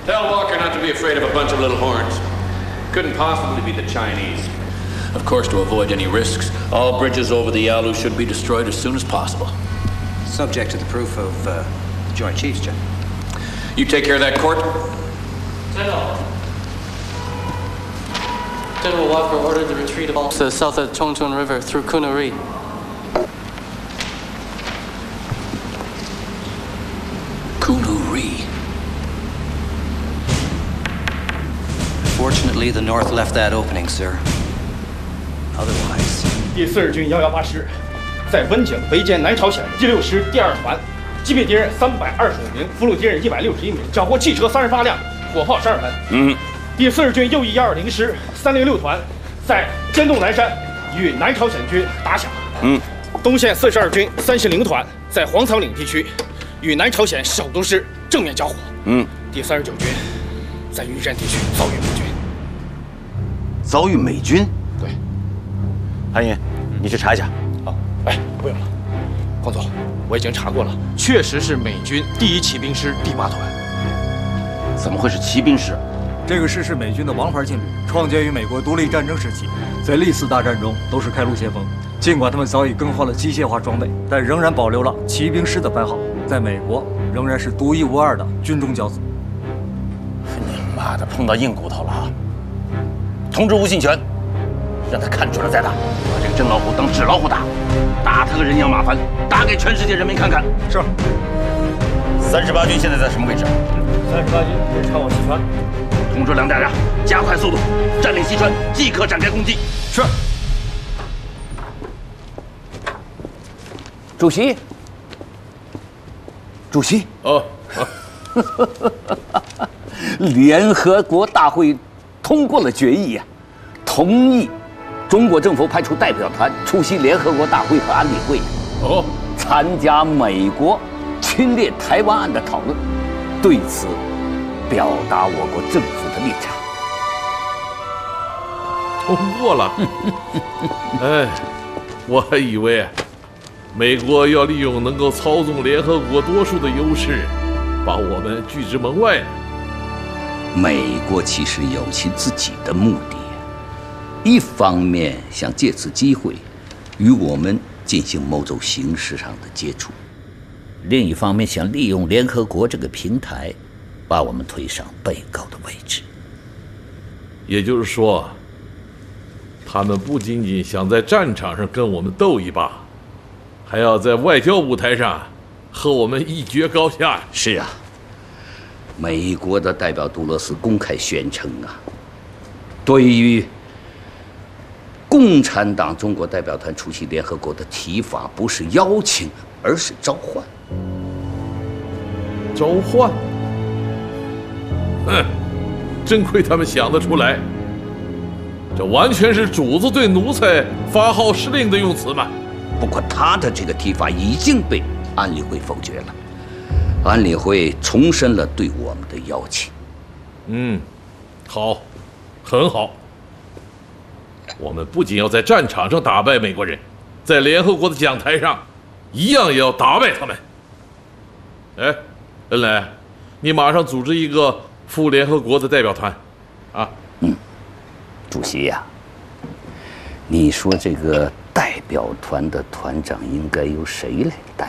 Tell Walker not to be afraid of a bunch of little horns. Couldn't possibly be the Chinese. Of course, to avoid any risks, all bridges over the Yalu should be destroyed as soon as possible. Subject to the proof of the Joint Chiefs, General. You take care of that court? General Walker ordered the retreat of all to the south of the Chongchun River through Kunuri. Kunuri. Fortunately, the North left that opening, sir. Otherwise... 第42军118师在温井围歼南朝鲜第6师第2团，击毙敌人325名，俘虏敌人161名，缴获汽车38辆，火炮12门。第40军右翼120师306团在尖洞南山与南朝鲜军打响。东线42军30团在黄草岭地区与南朝鲜首都师正面交火。第39军在玉山地区遭遇美军。 遭遇美军？ 对。 韩爷，你去查一下。 好，哎，不用了，黄总，我已经查过了，确实是美军第1骑兵师第8团。 怎么会是骑兵师？ 这个师是美军的王牌劲旅，创建于美国独立战争时期，在历次大战中都是开路先锋。尽管他们早已更换了机械化装备，但仍然保留了骑兵师的番号，在美国仍然是独一无二的军中骄子。 你妈的，碰到硬骨头了啊！通知吴信全，让他看准了再打，把这个真老虎当纸老虎打，打他个人仰马翻，打给全世界人民看看。 是。 38军现在在什么位置 ？38军正朝往西川。 通知梁大家加快速度，占领西川，即刻展开攻击。 是。 主席。主席。联合国大会通过了决议啊，同意中国政府派出代表团出席联合国大会和安理会，参加美国侵略台湾案的讨论，对此表达我国政府的立场。 通过了。哎，我还以为美国要利用能够操纵联合国多数的优势，把我们拒之门外呢。 美国其实有其自己的目的，一方面想借此机会与我们进行某种形式上的接触，另一方面想利用联合国这个平台，把我们推上被告的位置。 也就是说，他们不仅仅想在战场上跟我们斗一把，还要在外交舞台上和我们一决高下。 是啊，美国的代表杜勒斯公开宣称啊，对于共产党中国代表团出席联合国的提法不是邀请，而是召唤。 召唤？真亏他们想得出来，这完全是主子对奴才发号施令的用词嘛。 不过他的这个提法已经被安理会否决了，安理会重申了对我们的邀请。 好，很好。我们不仅要在战场上打败美国人，在联合国的讲台上，一样也要打败他们。哎，恩来，你马上组织一个赴联合国的代表团，啊。 主席呀，你说这个代表团的团长应该由谁来担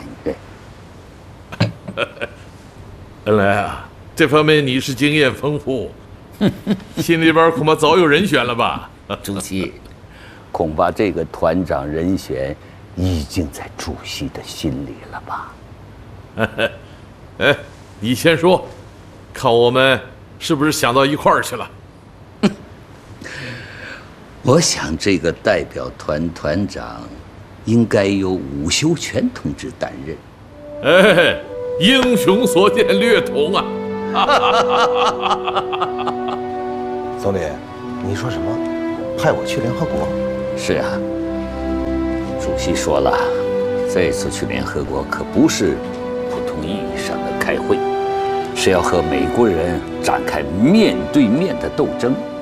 任？ 恩来啊，这方面你是经验丰富，心里边恐怕早有人选了吧？ 主席，恐怕这个团长人选已经在主席的心里了吧？ 哎，你先说，看我们是不是想到一块儿去了？ 我想这个代表团团长应该由伍修权同志担任。 哎，英雄所见略同啊！ 总理，你说什么？派我去联合国？ 是啊，主席说了，这次去联合国可不是普通意义上的开会，是要和美国人展开面对面的斗争。